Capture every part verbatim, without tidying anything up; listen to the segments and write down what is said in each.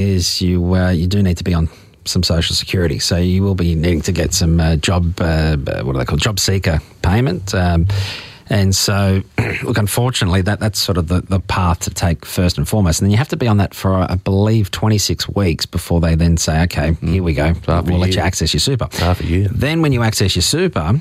is you uh, you do need to be on some social security. So you will be needing to get some uh, job, uh, what are they called, job seeker payment. Um, and so, look, unfortunately, that that's sort of the, the path to take first and foremost. And then you have to be on that for, I believe, twenty-six weeks before they then say, OK, mm. here we go, Half we'll let you access your super. Half a year. Then when you access your super,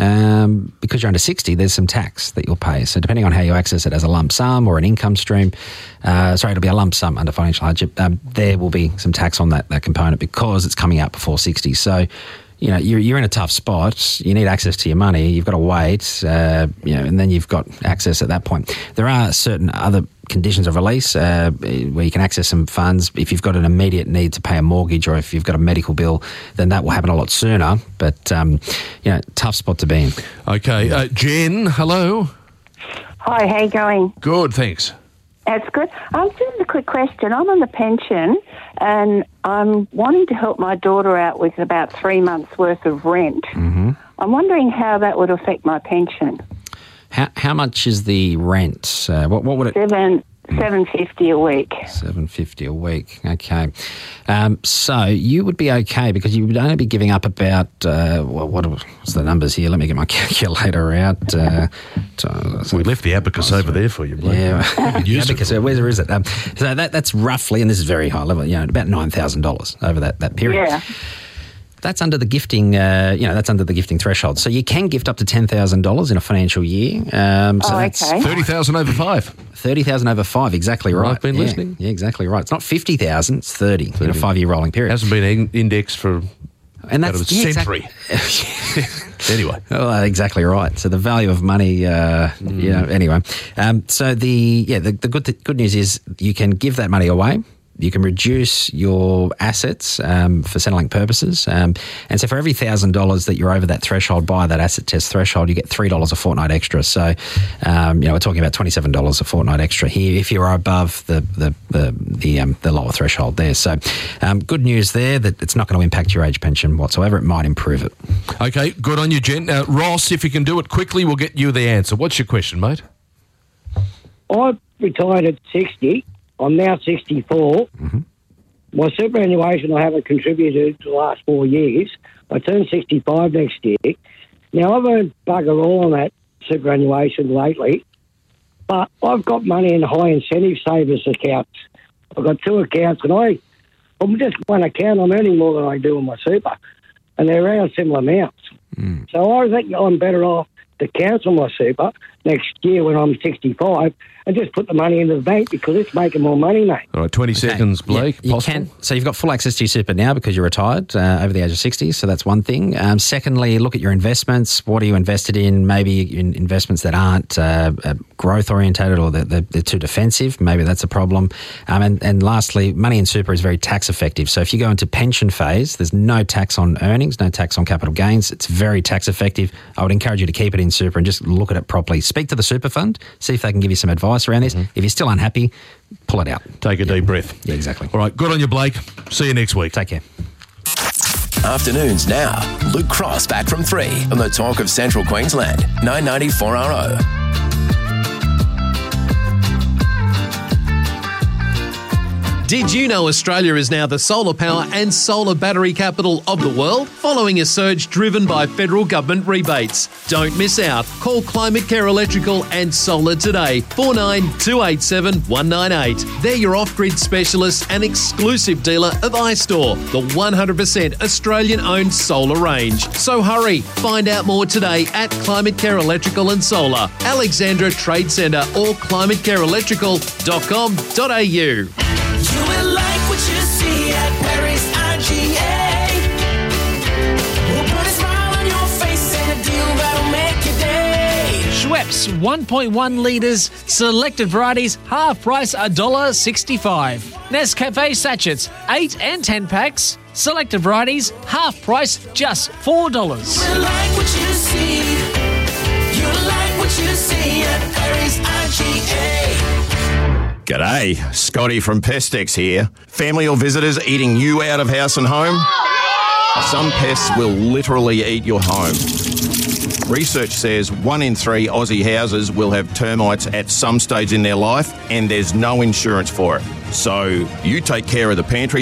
um, because you're under sixty, there's some tax that you'll pay. So depending on how you access it as a lump sum or an income stream, uh, sorry, it'll be a lump sum under financial hardship, um, there will be some tax on that, that component because it's coming out before sixty. So, you know, you're, you're in a tough spot. You need access to your money. You've got to wait, uh, you know, and then you've got access at that point. There are certain other conditions of release uh, where you can access some funds. If you've got an immediate need to pay a mortgage or if you've got a medical bill, then that will happen a lot sooner. But, um, you know, tough spot to be in. Okay. Uh, Jen, hello. Hi, how you going? Good, thanks. That's good. Um, just a quick question. I'm on the pension and I'm wanting to help my daughter out with about three months' worth of rent. Mm-hmm. I'm wondering how that would affect my pension. How how much is the rent? Uh, what what would it? Seven seven fifty a week. Seven fifty a week. Okay. Um, so you would be okay because you would only be giving up about uh, well, what what's the numbers here? Let me get my calculator out. Uh, to, we left the abacus over there for you, Blake. Yeah, abacus. Where, where is it? Um, so that that's roughly, and this is very high level. You know, about nine thousand dollars over that that period. Yeah. That's under the gifting, uh, you know, that's under the gifting threshold. So you can gift up to ten thousand dollars in a financial year. Um, so oh, that's okay. thirty thousand over five. thirty thousand over five, exactly right. I've been yeah. listening. Yeah, exactly right. It's not fifty thousand, it's thirty, thirty in a five-year rolling period. Hasn't been in- indexed for and that's, about a yeah, century. Exactly. Anyway. Oh, exactly right. So the value of money, uh, mm. you know, anyway. Um, so the, yeah, the, the good the good news is you can give that money away. You can reduce your assets um, for Centrelink purposes. Um, and so for every one thousand dollars that you're over that threshold by that asset test threshold, you get three dollars a fortnight extra. So, um, you know, we're talking about twenty-seven dollars a fortnight extra here if you're above the the the the, um, the lower threshold there. So um, good news there that it's not going to impact your age pension whatsoever. It might improve it. Okay, good on you, Jen. Uh, Ross, if you can do it quickly, we'll get you the answer. What's your question, mate? I retired at sixty. I'm now sixty-four. Mm-hmm. My superannuation I haven't contributed to the last four years. I turn sixty-five next year. Now, I've earned bugger all on that superannuation lately, but I've got money in high incentive savers accounts. I've got two accounts, and I, from just one account, I'm earning more than I do on my super, and they're around similar amounts. Mm. So I think I'm better off to cancel my super next year when I'm sixty-five and just put the money into the bank because it's making more money, mate. All right, twenty Okay. seconds, Blake. Yeah, you possible? can. So you've got full access to your super now because you're retired uh, over the age of sixty. So that's one thing. Um, secondly, look at your investments. What are you invested in? Maybe in investments that aren't uh, uh, growth orientated or they're, they're, they're too defensive. Maybe that's a problem. Um, and, and lastly, money in super is very tax effective. So if you go into pension phase, there's no tax on earnings, no tax on capital gains. It's very tax effective. I would encourage you to keep it in super and just look at it properly. Speak to the super fund, see if they can give you some advice around this. Mm-hmm. If you're still unhappy, pull it out. Take a yeah. deep breath. Yeah, exactly. All right, good on you, Blake. See you next week. Take care. Afternoons now. Luke Cross back from three on the Talk of Central Queensland, nine ninety-four R O. Did you know Australia is now the solar power and solar battery capital of the world, following a surge driven by federal government rebates? Don't miss out. Call Climate Care Electrical and Solar today, four nine two eight seven one nine eight. They're your off-grid specialist and exclusive dealer of iStore, the one hundred percent Australian-owned solar range. So hurry, find out more today at Climate Care Electrical and Solar, Alexandra Trade Centre or climate care electrical dot com dot a u. You will like what you see at Perry's I G A. We'll put a smile on your face and a deal that'll make your day. Schweppes one point one litres, selected varieties, half price one dollar sixty-five. Nescafe sachets, eight and ten packs, selected varieties, half price, just four dollars. You will like what you see. You like what you see at Perry's I G A. G'day, Scotty from Pestex here. Family or visitors eating you out of house and home? Some pests will literally eat your home. Research says one in three Aussie houses will have termites at some stage in their life, and there's no insurance for it. So you take care of the pantry